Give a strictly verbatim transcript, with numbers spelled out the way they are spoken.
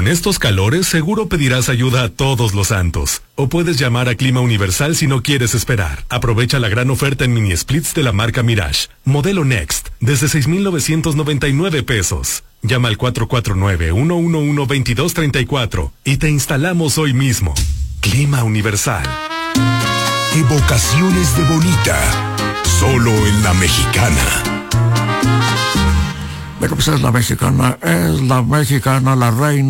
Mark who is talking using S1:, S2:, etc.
S1: Con estos calores seguro pedirás ayuda a todos los santos. O puedes llamar a Clima Universal si no quieres esperar. Aprovecha la gran oferta en mini splits de la marca Mirage. Modelo Next, desde seis mil novecientos noventa y nueve pesos. Llama al cuatro cuatro nueve, uno uno uno, dos dos tres cuatro y te instalamos hoy mismo. Clima Universal.
S2: Evocaciones de Bonita. Solo en La Mexicana.
S3: Pero pues es la mexicana, es la mexicana, la reina.